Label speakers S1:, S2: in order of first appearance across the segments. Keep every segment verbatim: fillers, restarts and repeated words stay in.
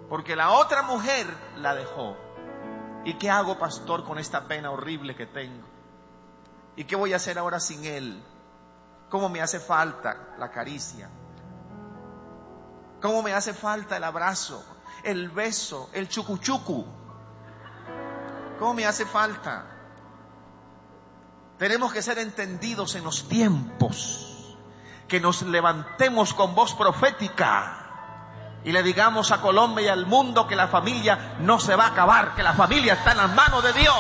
S1: porque la otra mujer la dejó. ¿Y qué hago, pastor, con esta pena horrible que tengo? ¿Y qué voy a hacer ahora sin él? ¿Cómo me hace falta la caricia? ¿Cómo me hace falta el abrazo, el beso, el chucuchucu? ¿Cómo me hace falta? Tenemos que ser entendidos en los tiempos, que nos levantemos con voz profética y le digamos a Colombia y al mundo que la familia no se va a acabar, que la familia está en las manos de Dios.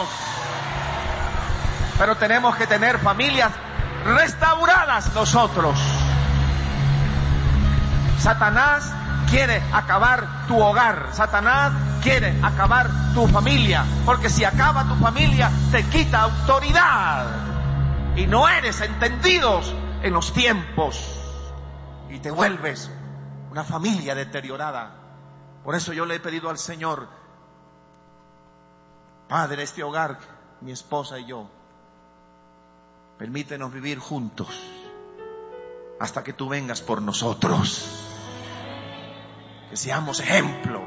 S1: Pero tenemos que tener familias restauradas nosotros. Satanás quiere acabar tu hogar. Satanás quiere acabar tu familia. Porque si acaba tu familia, te quita autoridad. Y no eres entendidos en los tiempos. Y te vuelves una familia deteriorada. Por eso yo le he pedido al Señor: Padre, este hogar, mi esposa y yo, permítenos vivir juntos hasta que tú vengas por nosotros. Que seamos ejemplo.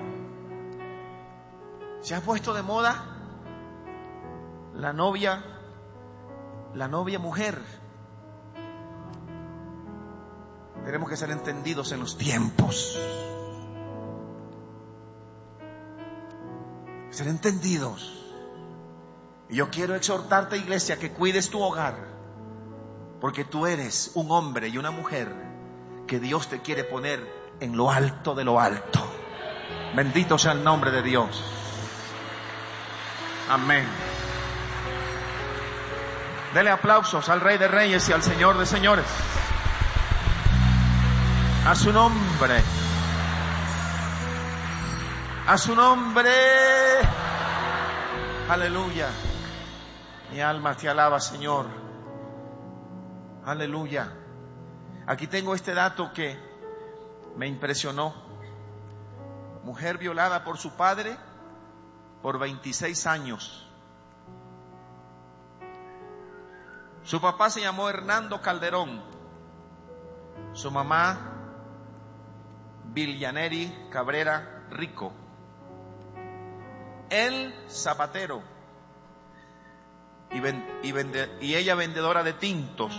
S1: Se ha puesto de moda la novia, la novia mujer. Tenemos que ser entendidos en los tiempos. Ser entendidos. Y yo quiero exhortarte, iglesia, que cuides tu hogar, porque tú eres un hombre y una mujer que Dios te quiere poner en lo alto de lo alto. Bendito sea el nombre de Dios. Amén. Dele aplausos al Rey de Reyes y al Señor de Señores. A su nombre. A su nombre. Aleluya. Mi alma te alaba, Señor. Aleluya. Aquí tengo este dato que me impresionó. Mujer violada por su padre por veintiséis años. Su papá se llamó Hernando Calderón. Su mamá, Villaneri Cabrera Rico. Él, zapatero. Y, ven, y, vende, y ella vendedora de tintos.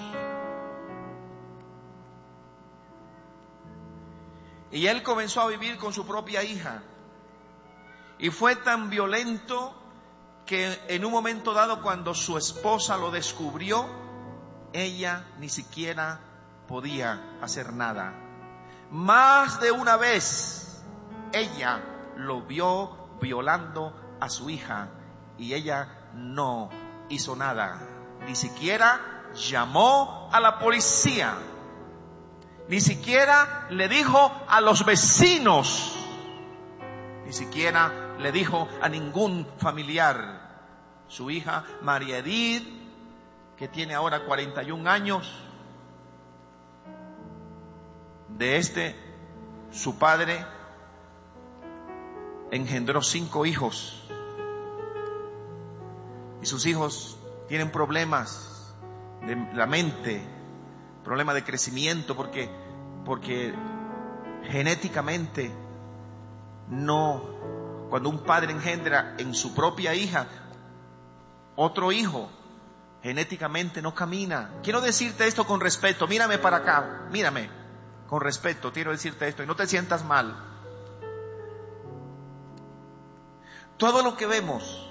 S1: Y él comenzó a vivir con su propia hija. Y fue tan violento que en un momento dado, cuando su esposa lo descubrió, ella ni siquiera podía hacer nada. Más de una vez ella lo vio violando a su hija y ella no hizo nada. Ni siquiera llamó a la policía. Ni siquiera le dijo a los vecinos. Ni siquiera le dijo a ningún familiar. Su hija María Edith, que tiene ahora cuarenta y un años, de este, su padre engendró cinco hijos. Y sus hijos tienen problemas de la mente, problemas de crecimiento, porque, porque genéticamente no, cuando un padre engendra en su propia hija otro hijo, genéticamente no camina. Quiero decirte esto con respeto, mírame para acá, mírame, con respeto, quiero decirte esto y no te sientas mal. Todo lo que vemos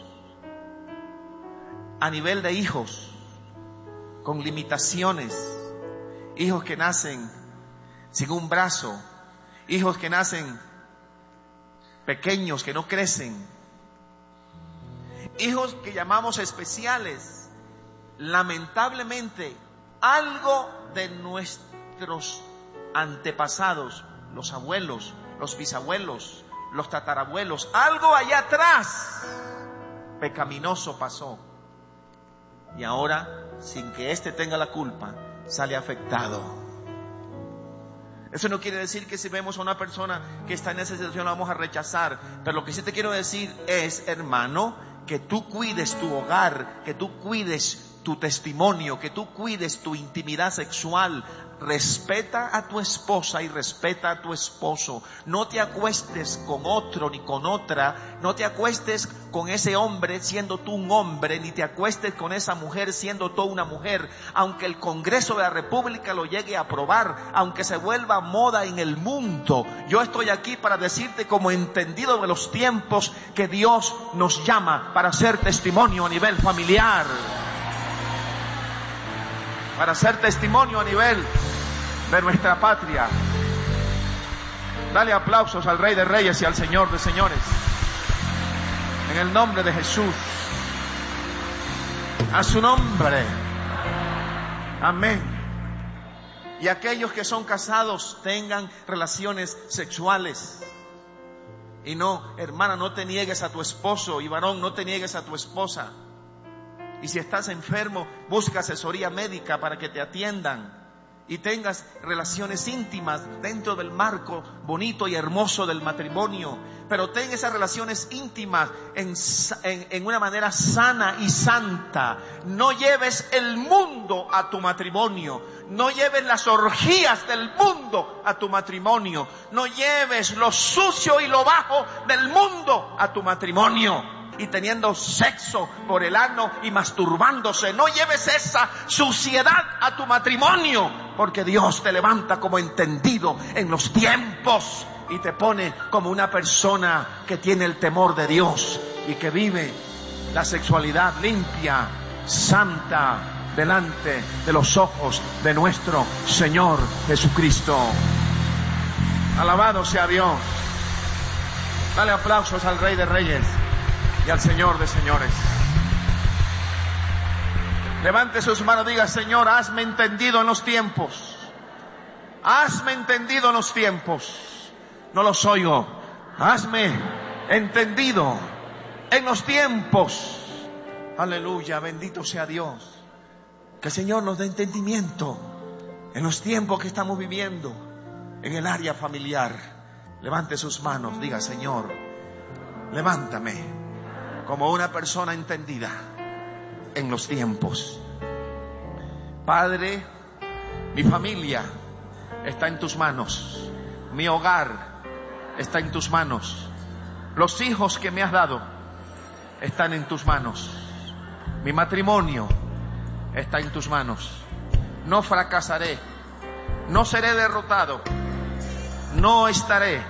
S1: a nivel de hijos con limitaciones, hijos que nacen sin un brazo, hijos que nacen pequeños, que no crecen, hijos que llamamos especiales, lamentablemente algo de nuestros antepasados, los abuelos, los bisabuelos, los tatarabuelos, algo allá atrás pecaminoso pasó. Y ahora, sin que éste tenga la culpa, sale afectado. Eso no quiere decir que si vemos a una persona que está en esa situación la vamos a rechazar. Pero lo que sí te quiero decir es, hermano, que tú cuides tu hogar, que tú cuides tu testimonio, que tú cuides tu intimidad sexual respeta a tu esposa y respeta a tu esposo. No te acuestes con otro ni con otra. No te acuestes con ese hombre siendo tú un hombre, ni te acuestes con esa mujer siendo tú una mujer. Aunque el Congreso de la República lo llegue a aprobar, aunque se vuelva moda en el mundo, yo estoy aquí para decirte, como entendido de los tiempos, que Dios nos llama para ser testimonio a nivel familiar, para ser testimonio a nivel de nuestra patria. Dale aplausos al Rey de Reyes y al Señor de Señores, en el nombre de Jesús, a su nombre, amén. Y aquellos que son casados tengan relaciones sexuales. Y no, hermana, no te niegues a tu esposo, y varón, no te niegues a tu esposa. Y si estás enfermo, busca asesoría médica para que te atiendan y tengas relaciones íntimas dentro del marco bonito y hermoso del matrimonio. Pero ten esas relaciones íntimas en, en, en una manera sana y santa. No lleves el mundo a tu matrimonio. No lleves las orgías del mundo a tu matrimonio. No lleves lo sucio y lo bajo del mundo a tu matrimonio. Y teniendo sexo por el ano y masturbándose. No lleves esa suciedad a tu matrimonio, porque Dios te levanta como entendido en los tiempos y te pone como una persona que tiene el temor de Dios y que vive la sexualidad limpia, santa, delante de los ojos de nuestro Señor Jesucristo. Alabado sea Dios. Dale aplausos al Rey de Reyes y al Señor de Señores. Levante sus manos, diga: Señor, hazme entendido en los tiempos. Hazme entendido en los tiempos. No los oigo. Hazme entendido en los tiempos. Aleluya, bendito sea Dios. Que el Señor nos dé entendimiento en los tiempos que estamos viviendo en el área familiar. Levante sus manos, diga: Señor, levántame como una persona entendida en los tiempos. Padre, mi familia está en tus manos. Mi hogar está en tus manos. Los hijos que me has dado están en tus manos. Mi matrimonio está en tus manos. No fracasaré. No seré derrotado. No estaré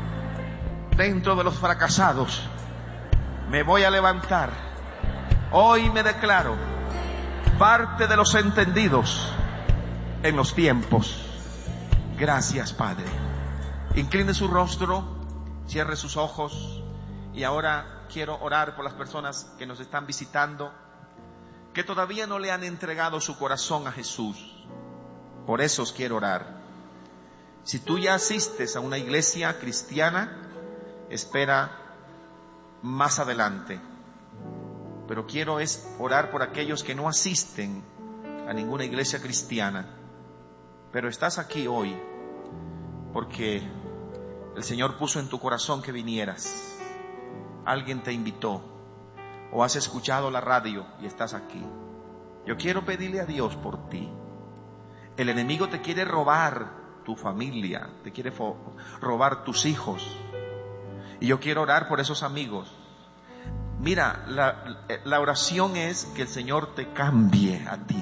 S1: dentro de los fracasados. Me voy a levantar. Hoy me declaro parte de los entendidos en los tiempos. Gracias, Padre. Incline su rostro, cierre sus ojos. Y ahora quiero orar por las personas que nos están visitando, que todavía no le han entregado su corazón a Jesús. Por eso os quiero orar. Si tú ya asistes a una iglesia cristiana, espera más adelante. Pero quiero es orar por aquellos que no asisten a ninguna iglesia cristiana, pero estás aquí hoy porque el Señor puso en tu corazón que vinieras. Alguien te invitó o has escuchado la radio y estás aquí. Yo quiero pedirle a Dios por ti. El enemigo te quiere robar tu familia, te quiere robar tus hijos. Y yo quiero orar por esos amigos. Mira, la, la oración es que el Señor te cambie a ti.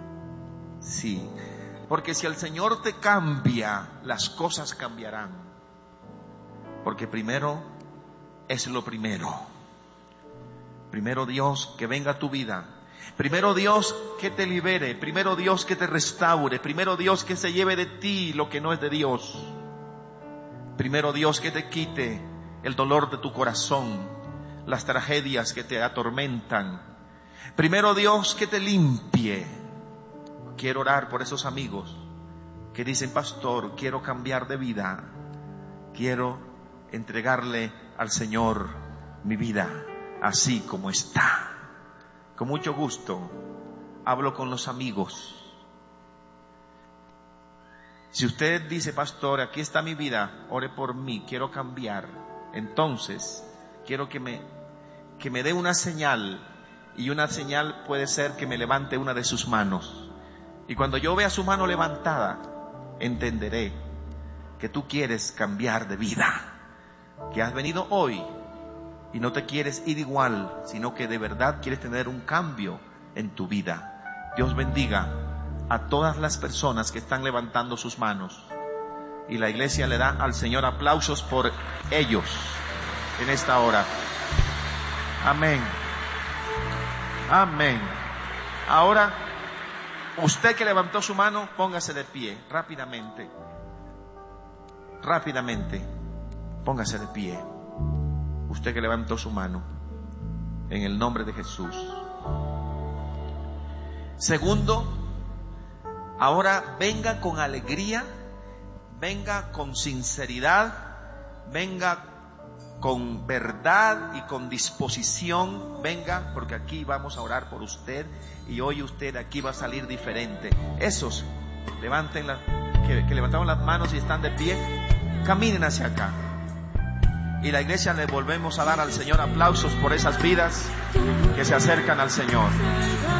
S1: Sí, porque si el Señor te cambia, las cosas cambiarán. Porque primero es lo primero. Primero Dios, que venga a tu vida. Primero Dios, que te libere. Primero Dios, que te restaure. Primero Dios, que se lleve de ti lo que no es de Dios. Primero Dios, que te quite el dolor de tu corazón, las tragedias que te atormentan. Primero Dios, que te limpie. Quiero orar por esos amigos que dicen: pastor, quiero cambiar de vida. Quiero entregarle al Señor mi vida así como está. Con mucho gusto hablo con los amigos. Si usted dice: pastor, aquí está mi vida, ore por mí, quiero cambiar. Entonces, quiero que me, que me dé una señal. Y una señal puede ser que me levante una de sus manos. Y cuando yo vea su mano levantada, entenderé que tú quieres cambiar de vida, que has venido hoy y no te quieres ir igual, sino que de verdad quieres tener un cambio en tu vida. Dios bendiga a todas las personas que están levantando sus manos, y la iglesia le da al Señor aplausos por ellos en esta hora. Amén. Amén. Ahora, usted que levantó su mano, póngase de pie rápidamente. Rápidamente, póngase de pie. Usted que levantó su mano, en el nombre de Jesús. Segundo, ahora venga con alegría, venga con sinceridad, venga con verdad y con disposición, venga, porque aquí vamos a orar por usted y hoy usted aquí va a salir diferente. Esos levanten la, que, que levantaron las manos y están de pie, caminen hacia acá. Y la iglesia le volvemos a dar al Señor aplausos por esas vidas que se acercan al Señor.